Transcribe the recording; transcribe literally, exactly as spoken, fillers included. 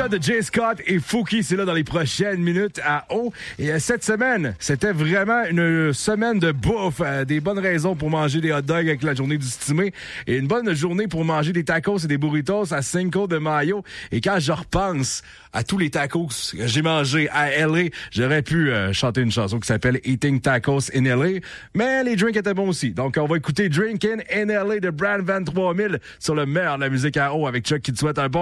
l'épisode de Jay Scott et Fouki, c'est là dans les prochaines minutes à O. Et euh, cette semaine, c'était vraiment une semaine de bouffe. Euh, des bonnes raisons pour manger des hot dogs avec la journée du stimé. Et une bonne journée pour manger des tacos et des burritos à Cinco de Mayo. Et quand je repense à tous les tacos que j'ai mangés à L A, j'aurais pu euh, chanter une chanson qui s'appelle Eating Tacos in L A. Mais les drinks étaient bons aussi. Donc, on va écouter Drinkin' in L A de Brand vingt-trois mille sur le meilleur de la musique à O avec Chuck qui te souhaite un bon